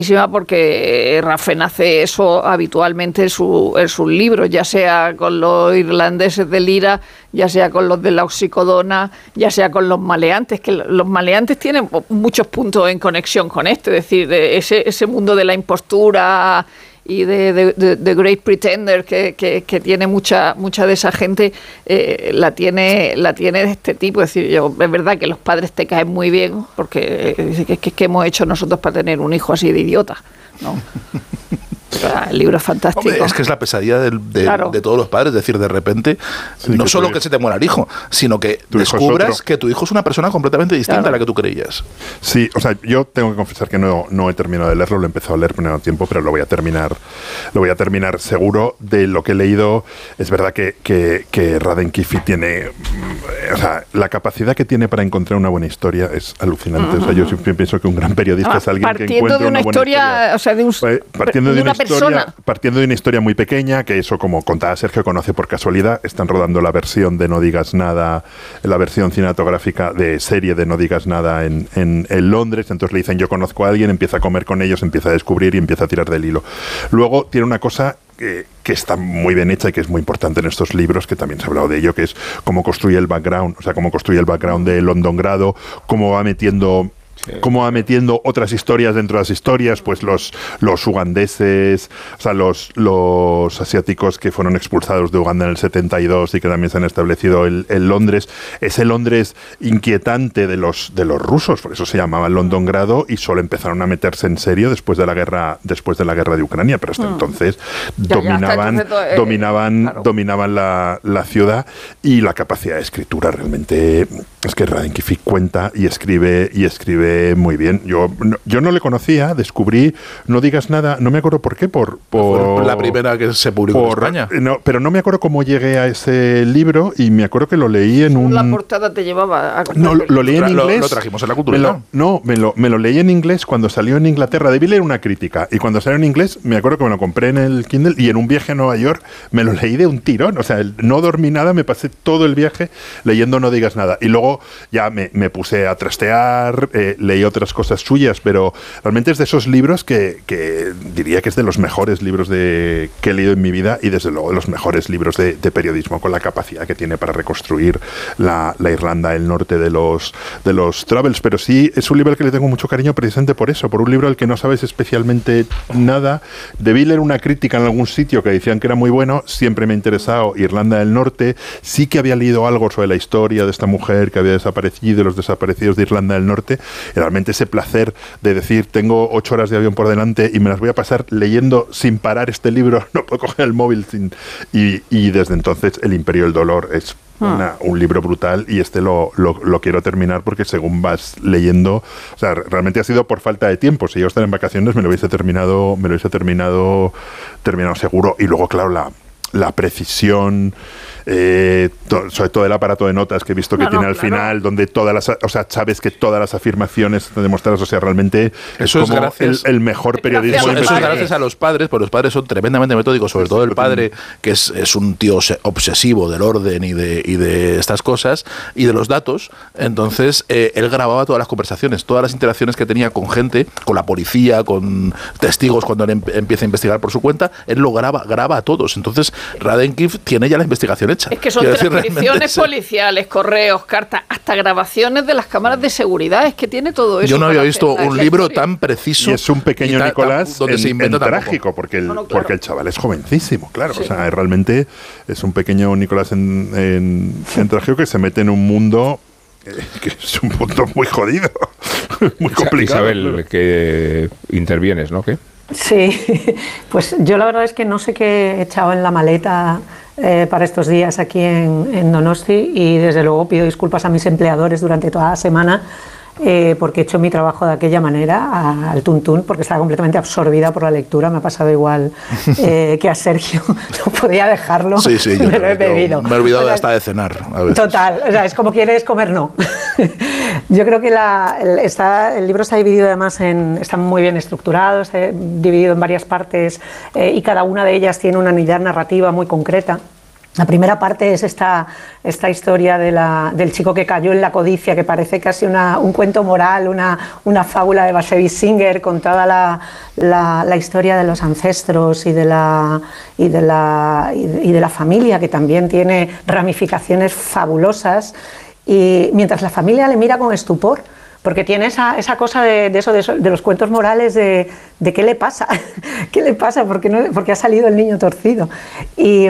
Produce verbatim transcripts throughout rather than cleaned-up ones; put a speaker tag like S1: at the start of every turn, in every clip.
S1: porque Raffen hace eso habitualmente en, su, en sus libros, ya sea con los irlandeses de Lira, ya sea con los de la oxicodona, ya sea con los maleantes, que los maleantes tienen muchos puntos en conexión con esto, es decir, de ese, ese mundo de la impostura y de, de, de, de Great Pretender que, que, que tiene mucha mucha de esa gente, eh, la tiene la tiene de este tipo. Es decir, yo, es verdad que los padres te caen muy bien porque eh, que, que, que hemos hecho nosotros para tener un hijo así de idiota, ¿no? O sea, el libro es fantástico.
S2: Hombre, es que es la pesadilla del, de, claro. de todos los padres, es decir, de repente, sí, no que solo que se te muera el hijo, sino que descubras que tu hijo es una persona completamente distinta claro. a la que tú creías.
S3: Sí, o sea, yo tengo que confesar que no, no he terminado de leerlo, lo he empezado a leer por un tiempo, pero lo voy a terminar, lo voy a terminar seguro. De lo que he leído, es verdad que, que, que Raden Kiffy tiene, o sea, la capacidad que tiene para encontrar una buena historia es alucinante. Uh-huh. O sea, yo siempre pienso que un gran periodista ah, es alguien que encuentra
S1: de una, una
S3: historia,
S1: buena historia, o sea, de, un,
S3: partiendo de,
S1: de
S3: una,
S1: una
S3: historia,
S1: persona.
S3: Partiendo de una historia muy pequeña, que eso, como contaba Sergio, conoce por casualidad. Están rodando la versión de No digas nada, la versión cinematográfica de serie de No digas nada en, en, en Londres. Entonces le dicen, yo conozco a alguien, empieza a comer con ellos, empieza a descubrir y empieza a tirar del hilo. Luego tiene una cosa que, que está muy bien hecha y que es muy importante en estos libros, que también se ha hablado de ello, que es cómo construye el background, o sea, cómo construye el background de Londongrado, cómo va metiendo... Sí. Cómo va metiendo otras historias dentro de las historias, pues los, los ugandeses, o sea, los, los asiáticos que fueron expulsados de Uganda en el setenta y dos y que también se han establecido en, en Londres, ese Londres inquietante de los, de los rusos, por eso se llamaba Londongrado, y solo empezaron a meterse en serio después de la guerra, después de la guerra de Ucrania, pero hasta mm. entonces ya, dominaban, ya, entonces, eh, dominaban, claro. dominaban la, la ciudad, y la capacidad de escritura realmente es que Raden Kiffy cuenta y escribe y escribe muy bien. Yo no, yo no le conocía, descubrí No digas nada, no me acuerdo por qué, por, por
S2: Fue la primera que se publicó por, en España.
S3: No, pero no me acuerdo cómo llegué a ese libro, y me acuerdo que lo leí en un...
S1: La portada te llevaba a...
S3: No, lo, lo leí en inglés.
S2: Lo, lo trajimos en la cultura.
S3: Me lo, no, me lo, me lo leí en inglés cuando salió en Inglaterra. Debí leer una crítica, y cuando salió en inglés, me acuerdo que me lo compré en el Kindle, y en un viaje a Nueva York me lo leí de un tirón. O sea, el, no dormí nada, me pasé todo el viaje leyendo No digas nada. Y luego ya me, me puse a trastear, eh, leí otras cosas suyas, pero realmente es de esos libros que, que diría que es de los mejores libros de, que he leído en mi vida, y desde luego de los mejores libros de, de periodismo, con la capacidad que tiene para reconstruir la, la Irlanda, el norte de los, de los Travels. Pero sí, es un libro al que le tengo mucho cariño precisamente por eso, por un libro al que no sabes especialmente nada. Debí leer una crítica en algún sitio que decían que era muy bueno, siempre me ha interesado Irlanda del Norte, sí que había leído algo sobre la historia de esta mujer que había desaparecido, de los desaparecidos de Irlanda del Norte, y realmente ese placer de decir, tengo ocho horas de avión por delante y me las voy a pasar leyendo sin parar este libro, no puedo coger el móvil sin... Y, y desde entonces El Imperio del Dolor es una, un libro brutal, y este lo, lo, lo quiero terminar porque según vas leyendo, o sea, realmente ha sido por falta de tiempo. Si yo estaba en vacaciones me lo hubiese terminado, me lo hubiese terminado, terminado seguro. Y luego, claro, la, la precisión... Eh, to, sobre todo el aparato de notas que he visto que no, tiene no, al claro. final, donde todas las, o sea, sabes que todas las afirmaciones están demostradas, o sea, realmente
S2: eso
S3: es como
S2: es gracias,
S3: el, el mejor periodismo.
S2: Eso, eso es gracias a los padres, porque los padres son tremendamente metódicos, sobre todo el padre, que es, es un tío obsesivo del orden y de, y de estas cosas y de los datos. Entonces, eh, él grababa todas las conversaciones, todas las interacciones que tenía con gente, con la policía, con testigos cuando él em, empieza a investigar por su cuenta, él lo graba, graba a todos. Entonces, Raden Kiffy tiene ya la investigación hecha.
S1: Es que son transcripciones policiales, correos, cartas, hasta grabaciones de las cámaras de seguridad. Es que tiene todo eso.
S2: Yo no había visto un libro tan preciso.
S3: Y es un pequeño
S2: tan,
S3: Nicolás
S2: tan, donde
S3: en,
S2: se inventa
S3: en trágico, porque el, no, no, claro. porque el chaval es jovencísimo, claro. Sí. O sea, realmente es un pequeño Nicolás en, en, en trágico que se mete en un mundo eh, que es un mundo muy jodido, muy complicado.
S4: Isabel, claro. que intervienes, ¿no? ¿Qué?
S5: Sí, pues yo la verdad es que no sé qué he echado en la maleta eh, para estos días aquí en, en Donosti, y desde luego pido disculpas a mis empleadores durante toda la semana eh, porque he hecho mi trabajo de aquella manera, a, al tuntún, porque estaba completamente absorbida por la lectura. Me ha pasado igual eh, que a Sergio, no podía dejarlo,
S2: sí, sí, yo
S5: me lo he bebido.
S2: Me he olvidado o sea, hasta de cenar a veces.
S5: Total, o sea, es como quieres comer, no. Yo creo que la, el, está, el libro está dividido además en, está muy bien estructurado, está dividido en varias partes eh, y cada una de ellas tiene una unidad narrativa muy concreta. La primera parte es esta, esta historia de la, del chico que cayó en la codicia, que parece casi una, un cuento moral, una, una fábula de Bashevis Singer con toda la, la, la historia de los ancestros y de, la, y, de la, y, de, y de la familia, que también tiene ramificaciones fabulosas, y mientras la familia le mira con estupor, porque tiene esa, esa cosa de, de eso, de eso, de los cuentos morales de, de qué le pasa, qué le pasa, porque no, porque ha salido el niño torcido. Y,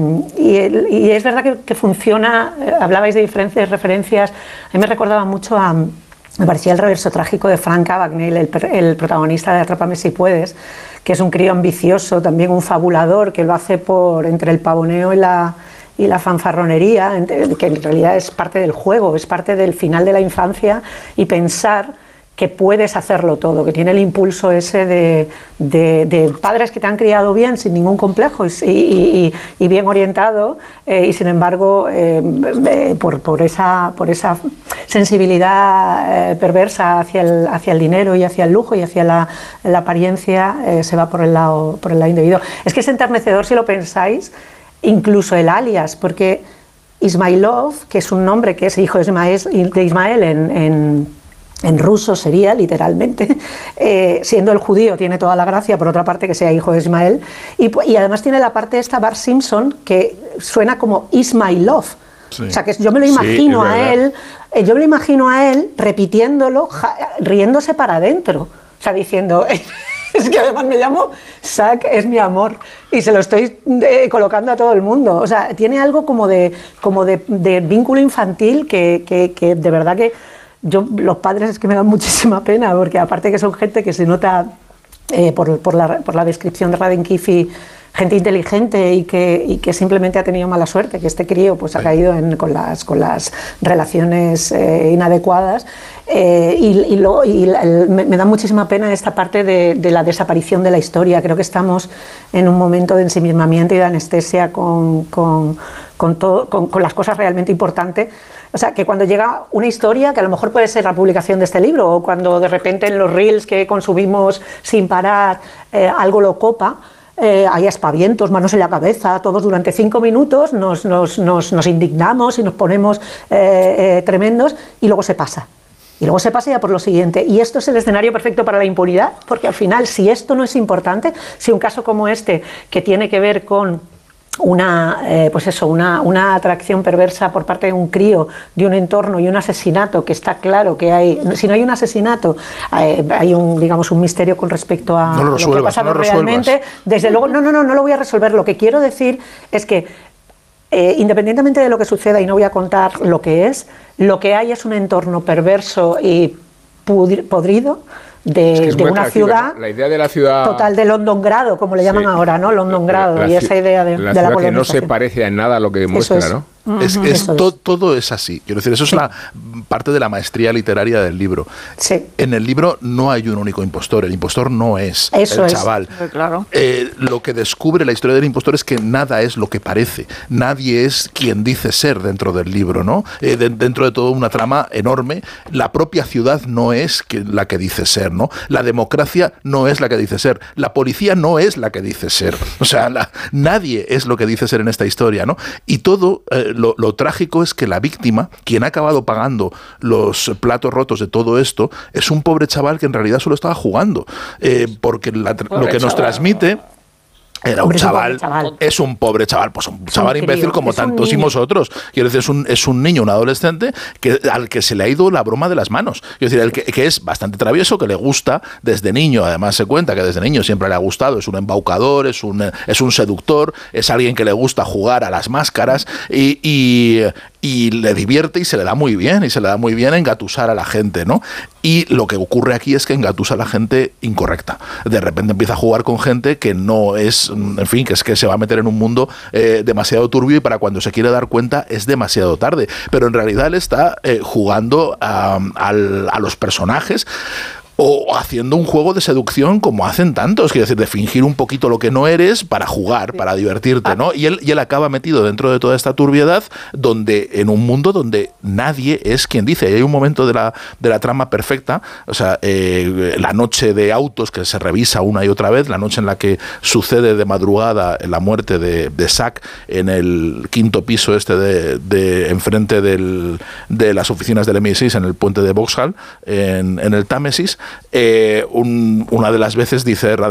S5: y, y es verdad que, que funciona, hablabais de diferentes referencias, a mí me recordaba mucho a, me parecía el reverso trágico de Frank Abagnale, el, el protagonista de Atrápame si puedes, que es un crío ambicioso, también un fabulador, que lo hace por entre el pavoneo y la... y la fanfarronería, que en realidad es parte del juego, es parte del final de la infancia, y pensar que puedes hacerlo todo, que tiene el impulso ese de, de, de padres que te han criado bien, sin ningún complejo y, y, y bien orientado, eh, y sin embargo, eh, eh, por, por, esa, por esa sensibilidad eh, perversa hacia el, hacia el dinero y hacia el lujo y hacia la, la apariencia, eh, se va por el lado, por el lado indebido. Es que es enternecedor si lo pensáis, incluso el alias, porque Ismailov, que es un nombre que es hijo de Ismael, de Ismael en, en, en ruso sería literalmente, eh, siendo el judío tiene toda la gracia, por otra parte que sea hijo de Ismael, y, y además tiene la parte esta Bart Simpson que suena como Ismailov, sí. O sea que yo me lo imagino sí, a él, eh, yo me lo imagino a él repitiéndolo, ja, riéndose para adentro, o sea diciendo... Es que además me llamo Zack, es mi amor, y se lo estoy eh, colocando a todo el mundo. O sea, tiene algo como de, como de, de vínculo infantil que, que, que de verdad que yo, los padres es que me dan muchísima pena, porque aparte que son gente que se nota eh, por, por, la, por la descripción de Raden Kifi, gente inteligente y que, y que simplemente ha tenido mala suerte, que este crío pues, ha caído en, con, las, con las relaciones eh, inadecuadas. Eh, y y, lo, y el, me, me da muchísima pena esta parte de, de la desaparición de la historia. Creo que estamos en un momento de ensimismamiento y de anestesia con, con, con, todo, con, con las cosas realmente importantes. O sea, que cuando llega una historia, que a lo mejor puede ser la publicación de este libro, o cuando de repente en los reels que consumimos sin parar eh, algo lo copa, Eh, hay aspavientos, manos en la cabeza, todos durante cinco minutos nos, nos, nos, nos indignamos y nos ponemos eh, eh, tremendos, y luego se pasa. Y luego se pasa ya por lo siguiente. Y esto es el escenario perfecto para la impunidad, porque al final, si esto no es importante, si un caso como este, que tiene que ver con una, eh, pues eso, una, una atracción perversa por parte de un crío, de un entorno y un asesinato, que está claro que hay, si no hay un asesinato, eh, hay un, digamos, un misterio con respecto a
S2: no lo,
S5: lo que ha pasado no lo realmente, desde luego, no, no, no, no lo voy a resolver. Lo que quiero decir es que eh, independientemente de lo que suceda, y no voy a contar lo que es, lo que hay es un entorno perverso y podrido de, es que es de una ciudad,
S4: la idea de la ciudad
S5: total de Londongrado, como le llaman sí. ahora, ¿no? Londongrado, la, la, y esa idea de
S4: la,
S5: de la
S4: ciudad que no se parece en nada a lo que muestra, es. ¿no?
S2: Es, uh-huh. es, to, todo es así. Quiero decir, eso sí. es la parte de la maestría literaria del libro.
S5: Sí.
S2: En el libro no hay un único impostor. El impostor no es
S5: eso
S2: el
S5: es.
S2: chaval.
S1: Sí, claro.
S2: Eh, lo que descubre la historia del impostor es que nada es lo que parece. Nadie es quien dice ser dentro del libro, ¿no? Eh, de, dentro de toda una trama enorme, la propia ciudad no es que, la que dice ser, ¿no? La democracia no es la que dice ser. La policía no es la que dice ser. O sea, la, nadie es lo que dice ser en esta historia, ¿no? Y todo... Eh, Lo, lo trágico es que la víctima, quien ha acabado pagando los platos rotos de todo esto, es un pobre chaval que en realidad solo estaba jugando. Eh, porque la, lo que nos transmite... Era un chaval, chaval, es un pobre chaval, pues un chaval un imbécil como tantos y vosotros. Quiero decir, es un, es un niño, un adolescente que, al que se le ha ido la broma de las manos. Quiero decir, el que, que es bastante travieso, que le gusta desde niño, además se cuenta que desde niño siempre le ha gustado, es un embaucador, es un, es un seductor, es alguien que le gusta jugar a las máscaras y, y, y le divierte y se le da muy bien, y se le da muy bien engatusar a la gente, ¿no? Y lo que ocurre aquí es que engatusa a la gente incorrecta. De repente empieza a jugar con gente que no es, en fin, que es que se va a meter en un mundo eh, demasiado turbio, y para cuando se quiere dar cuenta es demasiado tarde. Pero en realidad él está eh, jugando a, a, a los personajes, o haciendo un juego de seducción como hacen tantos, quiero decir, de fingir un poquito lo que no eres para jugar, para divertirte, ¿no? Y él, y él acaba metido dentro de toda esta turbiedad, donde en un mundo donde nadie es quien dice. Y hay un momento de la, de la trama perfecta, o sea, eh, la noche de autos que se revisa una y otra vez, la noche en la que sucede de madrugada la muerte de, de Zack en el quinto piso este de, de enfrente del, de las oficinas del M I seis en el puente de Vauxhall, en, en el Támesis. Eh, un, una de las veces dice